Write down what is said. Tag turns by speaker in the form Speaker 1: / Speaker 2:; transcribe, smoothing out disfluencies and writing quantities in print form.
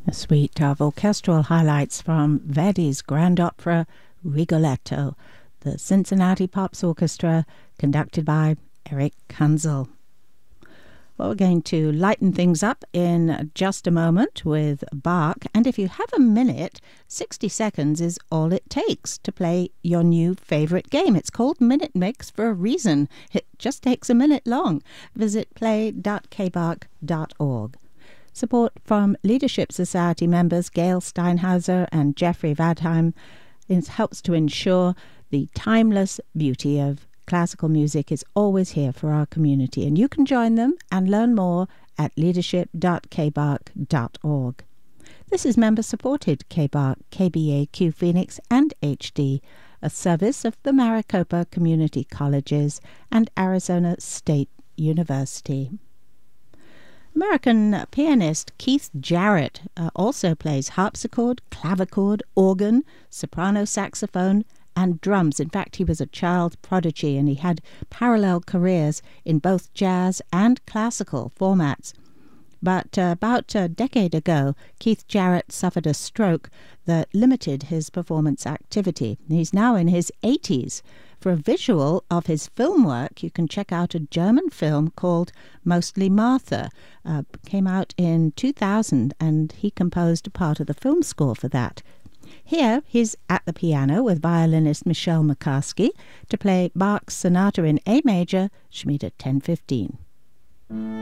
Speaker 1: A suite of orchestral highlights from Verdi's grand opera Rigoletto, the Cincinnati Pops Orchestra, conducted by Eric Kunzel. Well, we're going to lighten things up in just a moment with Bach, and if you have a minute, 60 seconds is all it takes to play your new favorite game. It's called Minute Mix for a reason. It just takes a minute long. Visit play.kbach.org. Support from Leadership Society members Gail Steinhauser and Jeffrey Vadheim helps to ensure the timeless beauty of classical music is always here for our community, and you can join them and learn more at leadership.kbach.org. This is member-supported KBAQ, KBAQ Phoenix and HD, a service of the Maricopa Community Colleges and Arizona State University. American pianist Keith Jarrett also plays harpsichord, clavichord, organ, soprano saxophone, and drums. In fact, he was a child prodigy and he had parallel careers in both jazz and classical formats. But about a decade ago, Keith Jarrett suffered a stroke that limited his performance activity. He's now in his 80s. For a visual of his film work, you can check out a German film called Mostly Martha. Came out in 2000, and he composed a part of the film score for that. Here, he's at the piano with violinist Michelle McCaskey to play Bach's Sonata in A major, Schmiede 1015.